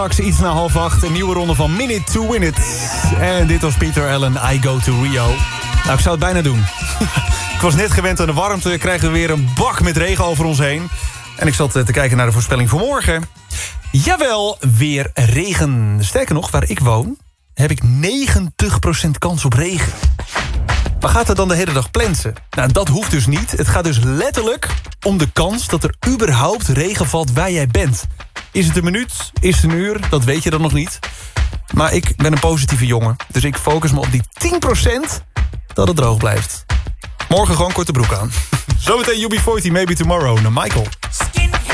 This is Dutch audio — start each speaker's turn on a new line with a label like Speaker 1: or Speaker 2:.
Speaker 1: Straks iets na 7:30, een nieuwe ronde van Minute to Win It. En dit was Peter Allen, I Go to Rio. Nou, ik zou het bijna doen. Ik was net gewend aan de warmte, krijgen we weer een bak met regen over ons heen. En ik zat te kijken naar de voorspelling voor morgen. Jawel, weer regen. Sterker nog, waar ik woon, heb ik 90% kans op regen. Maar gaat het dan de hele dag plensen? Nou, dat hoeft dus niet. Het gaat dus letterlijk om de kans dat er überhaupt regen valt waar jij bent. Is het een minuut? Is het een uur? Dat weet je dan nog niet. Maar ik ben een positieve jongen. Dus ik focus me op die 10% dat het droog blijft. Morgen gewoon korte broek aan. Zometeen UB40, Maybe Tomorrow, naar Michael.